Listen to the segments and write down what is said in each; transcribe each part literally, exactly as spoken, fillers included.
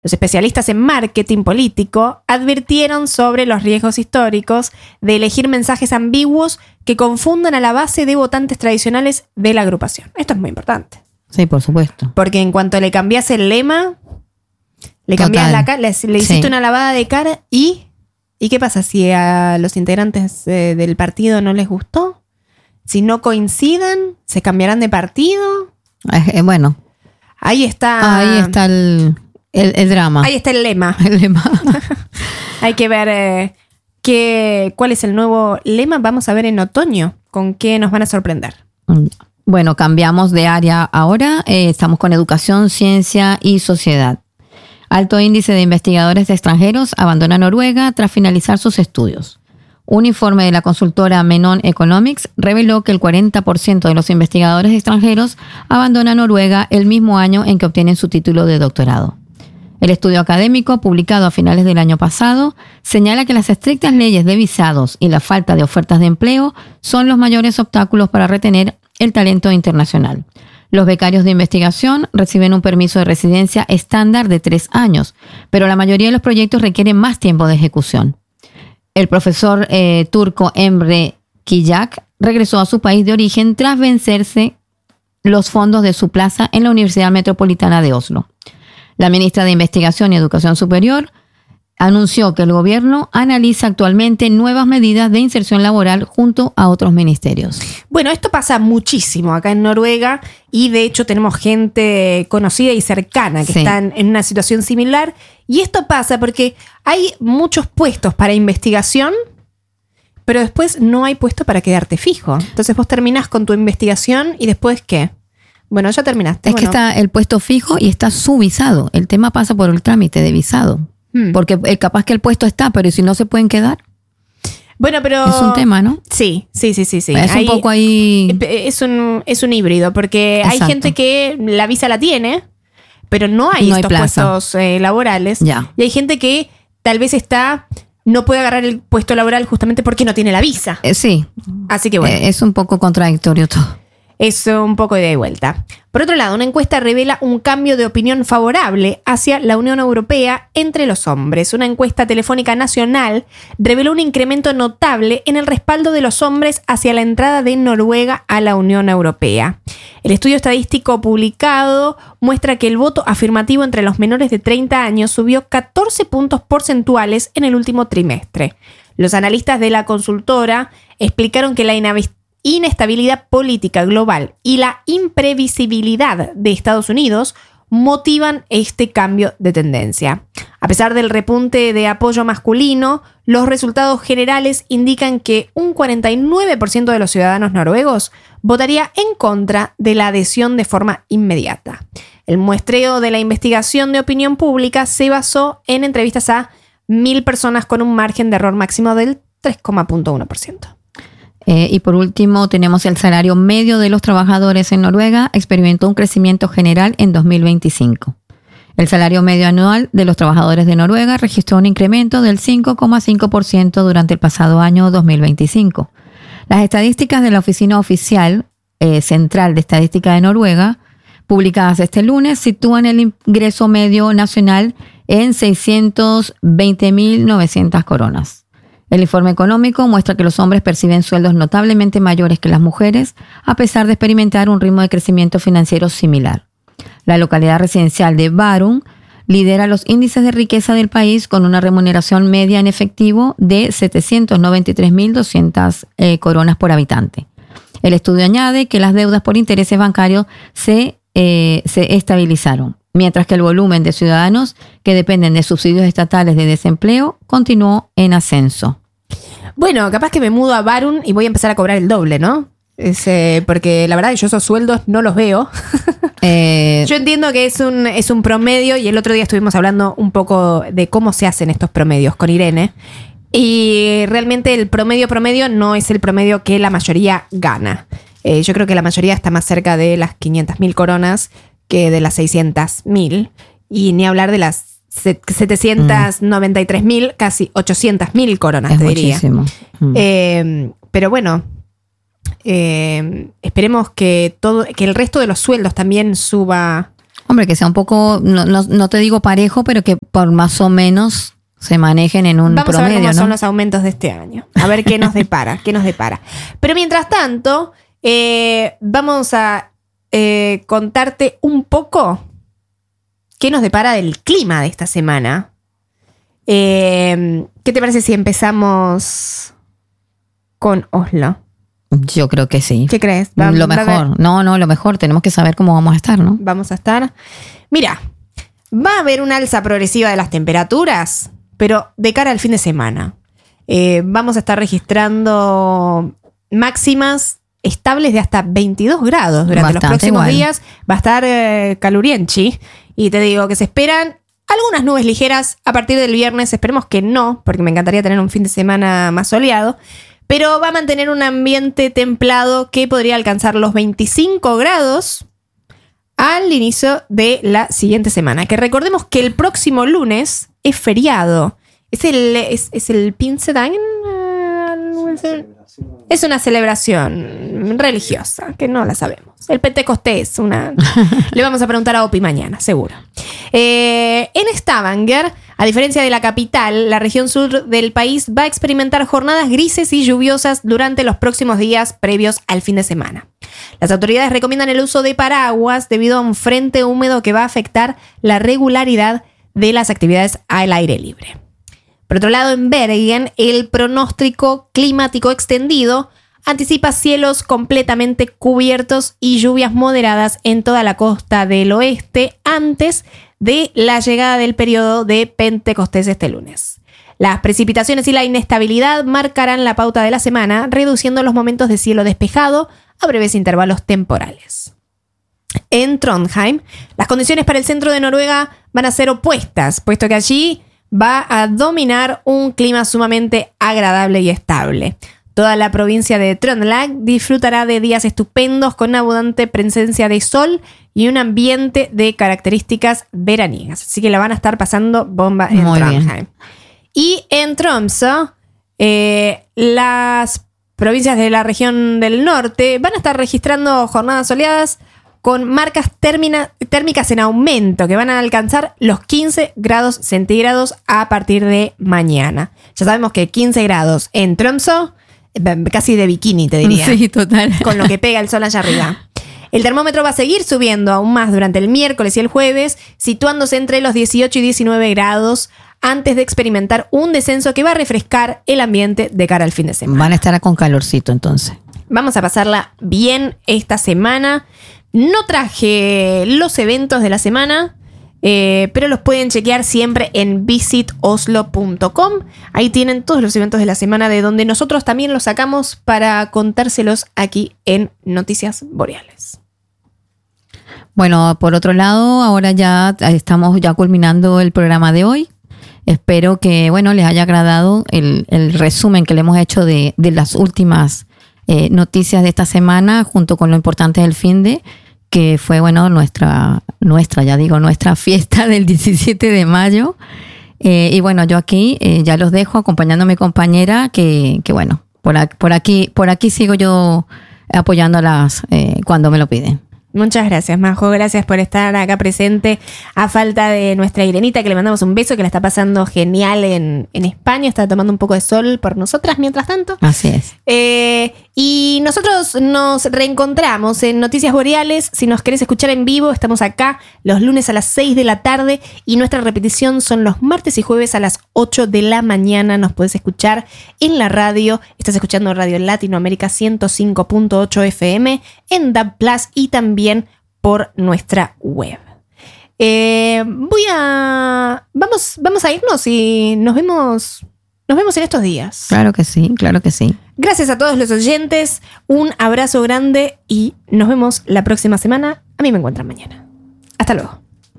Los especialistas en marketing político advirtieron sobre los riesgos históricos de elegir mensajes ambiguos que confundan a la base de votantes tradicionales de la agrupación. Esto es muy importante. Sí, por supuesto. Porque en cuanto le cambias el lema, le cambias Total. la cara, le, le hiciste Sí. una lavada de cara y... ¿Y qué pasa si a los integrantes eh, del partido no les gustó? Si no coinciden, ¿se cambiarán de partido? Eh, eh, bueno, Ahí está. ahí está el, el, el drama. Ahí está el lema. El lema. Hay que ver eh, qué, cuál es el nuevo lema. Vamos a ver en otoño con qué nos van a sorprender. Bueno, cambiamos de área ahora. Eh, estamos con educación, ciencia y sociedad. Alto índice de investigadores extranjeros abandona Noruega tras finalizar sus estudios. Un informe de la consultora Menon Economics reveló que el cuarenta por ciento de los investigadores extranjeros abandona Noruega el mismo año en que obtienen su título de doctorado. El estudio académico, publicado a finales del año pasado, señala que las estrictas leyes de visados y la falta de ofertas de empleo son los mayores obstáculos para retener el talento internacional. Los becarios de investigación reciben un permiso de residencia estándar de tres años, pero la mayoría de los proyectos requieren más tiempo de ejecución. El profesor eh, turco Emre Kiyak regresó a su país de origen tras vencerse los fondos de su plaza en la Universidad Metropolitana de Oslo. La ministra de Investigación y Educación Superior anunció que el gobierno analiza actualmente nuevas medidas de inserción laboral junto a otros ministerios. Bueno, esto pasa muchísimo acá en Noruega y de hecho tenemos gente conocida y cercana que Sí. están en una situación similar. Y esto pasa porque hay muchos puestos para investigación, pero después no hay puesto para quedarte fijo. Entonces vos terminás con tu investigación y después ¿qué? Bueno, ya terminaste. Es bueno. que está el puesto fijo y está su visado. El tema pasa por el trámite de visado. Hmm. Porque eh, capaz que el puesto está, pero ¿y si no se pueden quedar? Bueno, pero... Es un tema, ¿no? Sí, sí, sí, sí. sí. Es Ahí- un poco ahí... Es un, es un híbrido, porque Exacto. hay gente que la visa la tiene, pero no hay No hay estos plaza. puestos eh, laborales. Ya. Y hay gente que tal vez está, no puede agarrar el puesto laboral justamente porque no tiene la visa. Eh, sí, Así que bueno, eh, es un poco contradictorio todo. es un poco de vuelta. Por otro lado, una encuesta revela un cambio de opinión favorable hacia la Unión Europea entre los hombres. Una encuesta telefónica nacional reveló un incremento notable en el respaldo de los hombres hacia la entrada de Noruega a la Unión Europea. El estudio estadístico publicado muestra que el voto afirmativo entre los menores de treinta años subió catorce puntos porcentuales en el último trimestre. Los analistas de la consultora explicaron que la inhabilitación inestabilidad política global y la imprevisibilidad de Estados Unidos motivan este cambio de tendencia. A pesar del repunte de apoyo masculino, los resultados generales indican que un cuarenta y nueve por ciento de los ciudadanos noruegos votaría en contra de la adhesión de forma inmediata. El muestreo de la investigación de opinión pública se basó en entrevistas a mil personas con un margen de error máximo del tres coma uno por ciento. Eh, y por último, tenemos el salario medio de los trabajadores en Noruega experimentó un crecimiento general en dos mil veinticinco. El salario medio anual de los trabajadores de Noruega registró un incremento del cinco coma cinco por ciento durante el pasado año dos mil veinticinco. Las estadísticas de la Oficina Oficial eh, Central de Estadística de Noruega, publicadas este lunes, sitúan el ingreso medio nacional en seiscientos veinte mil novecientas coronas. El informe económico muestra que los hombres perciben sueldos notablemente mayores que las mujeres, a pesar de experimentar un ritmo de crecimiento financiero similar. La localidad residencial de Bærum lidera los índices de riqueza del país con una remuneración media en efectivo de setecientos noventa y tres mil doscientas eh, coronas por habitante. El estudio añade que las deudas por intereses bancarios se, eh, se estabilizaron, mientras que el volumen de ciudadanos que dependen de subsidios estatales de desempleo continuó en ascenso. Bueno, capaz que me mudo a Bærum y voy a empezar a cobrar el doble, ¿no? Es, eh, porque la verdad que yo esos sueldos no los veo. Eh, Yo entiendo que es un, es un promedio y el otro día estuvimos hablando un poco de cómo se hacen estos promedios con Irene. Y realmente el promedio promedio no es el promedio que la mayoría gana. Eh, yo creo que la mayoría está más cerca de las quinientas mil coronas que de las seiscientas mil. Y ni hablar de las setecientas noventa y tres mil, casi ochocientas mil coronas, es te diría. muchísimo. Mm. Eh, pero bueno, eh, esperemos que todo, que el resto de los sueldos también suba. Hombre, que sea un poco, no, no, no te digo parejo, pero que por más o menos se manejen en un Vamos promedio, a ver cómo ¿no? son los aumentos de este año. A ver qué nos depara, qué nos depara. Pero mientras tanto, eh, vamos a eh, contarte un poco qué nos depara del clima de esta semana. Eh, ¿Qué te parece si empezamos con Oslo? Yo creo que sí. ¿Qué crees? Va- Lo va a haber- mejor. No, no, lo mejor. Tenemos que saber cómo vamos a estar, ¿no? Vamos a estar. Mira, va a haber una alza progresiva de las temperaturas, pero de cara al fin de semana. Eh, vamos a estar registrando máximas estables de hasta veintidós grados durante Bastante los próximos igual. días. Va a estar eh, calurienchi. Y te digo que se esperan algunas nubes ligeras a partir del viernes. Esperemos que no, porque me encantaría tener un fin de semana más soleado. Pero va a mantener un ambiente templado que podría alcanzar los veinticinco grados al inicio de la siguiente semana. Que recordemos que el próximo lunes es feriado. Es el, es, es el Pinsedag. Es una celebración religiosa, que no la sabemos. El Pentecostés, una... Le vamos a preguntar a Opi mañana, seguro. Eh, en Stavanger, a diferencia de la capital, la región sur del país va a experimentar jornadas grises y lluviosas durante los próximos días previos al fin de semana. Las autoridades recomiendan el uso de paraguas debido a un frente húmedo que va a afectar la regularidad de las actividades al aire libre. Por otro lado, en Bergen, el pronóstico climático extendido anticipa cielos completamente cubiertos y lluvias moderadas en toda la costa del oeste antes de la llegada del periodo de Pentecostés este lunes. Las precipitaciones y la inestabilidad marcarán la pauta de la semana, reduciendo los momentos de cielo despejado a breves intervalos temporales. En Trondheim, las condiciones para el centro de Noruega van a ser opuestas, puesto que allí va a dominar un clima sumamente agradable y estable. Toda la provincia de Trøndelag disfrutará de días estupendos con abundante presencia de sol y un ambiente de características veraniegas. Así que la van a estar pasando bomba en Muy Trondheim. bien. Y en Tromsø, eh, las provincias de la región del norte van a estar registrando jornadas soleadas con marcas términa, térmicas en aumento que van a alcanzar los quince grados centígrados a partir de mañana. Ya sabemos que quince grados en Tromsø, casi de bikini te diría, Sí, total. con lo que pega el sol allá arriba. El termómetro va a seguir subiendo aún más durante el miércoles y el jueves, situándose entre los dieciocho y diecinueve grados antes de experimentar un descenso que va a refrescar el ambiente de cara al fin de semana. Van a estar con calorcito entonces. Vamos a pasarla bien esta semana. No traje los eventos de la semana, eh, pero los pueden chequear siempre en visit oslo punto com. Ahí tienen todos los eventos de la semana, de donde nosotros también los sacamos para contárselos aquí en Noticias Boreales. Bueno, por otro lado, ahora ya estamos ya culminando el programa de hoy. Espero que, bueno, les haya agradado el, el resumen que le hemos hecho de, de las últimas eh, noticias de esta semana, junto con lo importante del finde, que fue, bueno, nuestra, nuestra, ya digo, nuestra fiesta del diecisiete de mayo. Eh, y bueno, yo aquí eh, ya los dejo acompañando a mi compañera, que, que bueno, por, a- por aquí, por aquí sigo yo apoyándolas eh, cuando me lo piden. Muchas gracias, Majo. Gracias por estar acá presente a falta de nuestra Irenita, que le mandamos un beso, que la está pasando genial en, en España. Está tomando un poco de sol por nosotras mientras tanto. Así es. Eh, y nosotros nos reencontramos en Noticias Boreales. Si nos querés escuchar en vivo, estamos acá los lunes a las seis de la tarde y nuestra repetición son los martes y jueves a las ocho de la mañana. Nos podés escuchar en la radio. Estás escuchando Radio Latinoamérica ciento cinco punto ocho F M en D A B Plus y también por nuestra web. Eh, voy a... Vamos, vamos a irnos y nos vemos... Nos vemos en estos días. Claro que sí, claro que sí. Gracias a todos los oyentes, un abrazo grande y nos vemos la próxima semana. A mí me encuentran mañana. Hasta luego.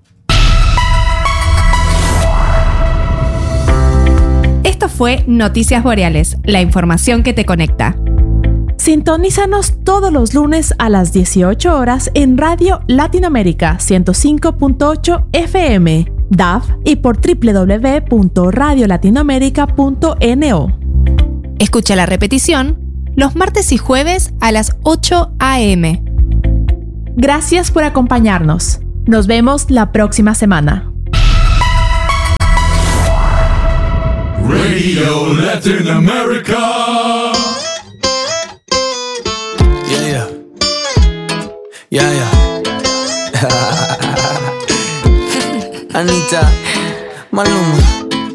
Esto fue Noticias Boreales, la información que te conecta. Sintonízanos todos los lunes a las dieciocho horas en Radio Latinoamérica ciento cinco punto ocho F M, D A B y por doble u doble u doble u punto radio latinoamérica punto no. Escucha la repetición los martes y jueves a las ocho a eme. Gracias por acompañarnos. Nos vemos la próxima semana. Radio Latin America. Yeah, yeah. Yeah, yeah. Anita, Maluma.